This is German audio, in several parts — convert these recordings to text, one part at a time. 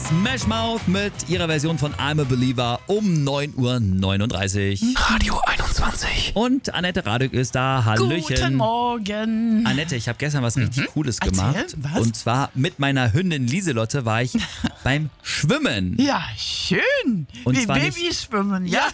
Smash Mouth mit ihrer Version von I'm a Believer um 9:39 Uhr. Radio 21. Und Annette Radück ist da. Hallöchen. Guten Morgen. Annette, ich habe gestern was richtig Cooles gemacht. Erzähl, was? Und zwar mit meiner Hündin Lieselotte war ich beim Schwimmen. Ja, schön. Und wie zwar nicht- Babyschwimmen, ja.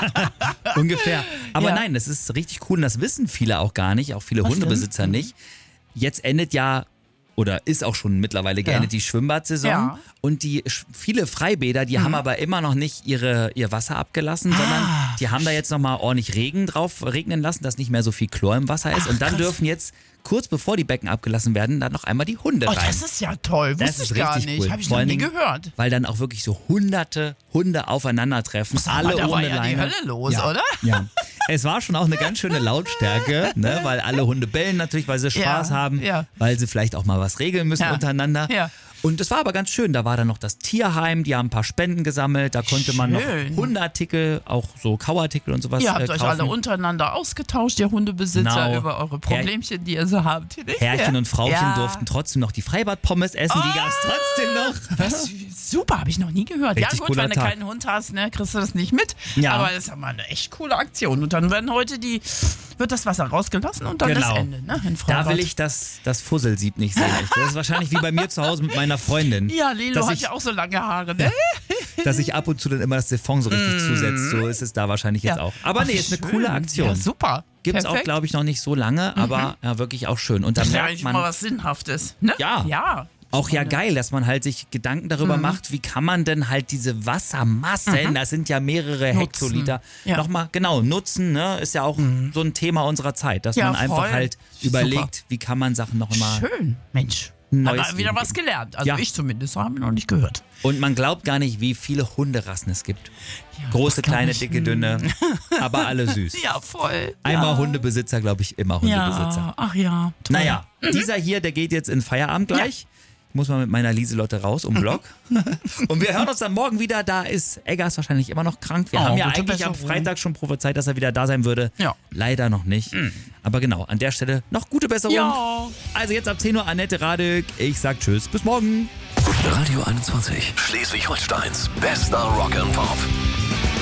Ungefähr. Aber Ja. nein, das ist richtig cool und das wissen viele auch gar nicht, auch viele Was Hundebesitzer nicht. Jetzt endet ja, oder ist auch schon mittlerweile geendet, die Schwimmbadsaison. Ja. Und viele Freibäder, die haben aber immer noch nicht ihr Wasser abgelassen, sondern die haben da jetzt nochmal ordentlich Regen drauf regnen lassen, dass nicht mehr so viel Chlor im Wasser ist. Ach, Und dann krass. dürfen jetzt, kurz bevor die Becken abgelassen werden, dann noch einmal die Hunde Oh, rein. das ist ja toll. Das Wusste ist ich gar richtig nicht. cool. Habe ich Vor noch allen nie Dingen, gehört. Weil dann auch wirklich so hunderte Hunde aufeinandertreffen. Aber Alle da war ohne ja die Leine. Hölle los, Ja. oder? Ja. Es war schon auch eine ganz schöne Lautstärke, ne? Weil alle Hunde bellen natürlich, weil sie Spaß Ja, haben, ja. weil sie vielleicht auch mal was regeln müssen Ja. untereinander. Ja. Und es war aber ganz schön, da war dann noch das Tierheim, die haben ein paar Spenden gesammelt, da konnte man noch Schön. Hundeartikel, auch so Kauartikel und sowas Ihr habt euch kaufen. alle untereinander ausgetauscht, ihr Hundebesitzer, Genau. über eure Problemchen, die ihr so habt. Nicht? Herrchen Ja. und Frauchen Ja. durften trotzdem noch die Freibad-Pommes essen, die gab es trotzdem noch. Das ist super, habe ich noch nie gehört. Richtig ja gut, cooler wenn du Tag. keinen Hund hast, ne, kriegst du das nicht mit. Ja. Aber das ist ja mal eine echt coole Aktion. Und dann werden heute wird das Wasser rausgelassen und dann Genau. ist Ende, ne? In Da Freibad. will ich das Fusselsieb nicht sehen. Das ist wahrscheinlich wie bei mir zu Hause mit meiner Freundin. Ja, Lilo dass hat ich, ja auch so lange Haare, ne? dass ich ab und zu dann immer das Siphon so richtig zusetzt. So ist es da wahrscheinlich jetzt auch. Aber Ach, nee, ist eine schön. coole Aktion. Ja, super. Gibt's auch, Perfekt. glaube ich, noch nicht so lange, aber ja, wirklich auch schön. Und da Das ist ja merkt eigentlich man mal was Sinnhaftes, ne? Ja. Ja. auch ja geil, dass man halt sich Gedanken darüber macht, wie kann man denn halt diese Wassermassen, das sind ja mehrere Hektoliter, Ja. nochmal nutzen, ne? Ist ja auch so ein Thema unserer Zeit, dass Ja, man einfach voll. halt Super. überlegt, wie kann man Sachen noch mal. Schön, Mensch. Neues Aber wieder Leben was gelernt. Also Ja. ich zumindest, haben wir noch nicht gehört. Und man glaubt gar nicht, wie viele Hunderassen es gibt. Ja, Große, das glaub kleine, ich. dicke, dünne, aber alle süß. Ja, voll. Einmal ja. Hundebesitzer, glaube ich, immer Hundebesitzer. Ja, ach ja. Toll. Naja, dieser hier, der geht jetzt in Feierabend gleich. Ich muss mal mit meiner Lieselotte raus um Block. Und wir hören uns dann morgen wieder. Da ist Eggers wahrscheinlich immer noch krank. Wir Oh, haben ja gute eigentlich am Besserung. Freitag schon prophezeit, dass er wieder da sein würde. Ja. Leider noch nicht. Aber genau, an der Stelle noch gute Besserung. Ja. Also jetzt ab 10 Uhr Annette Radück. Ich sag tschüss, bis morgen. Radio 21. Schleswig-Holsteins bester Rock and Pop.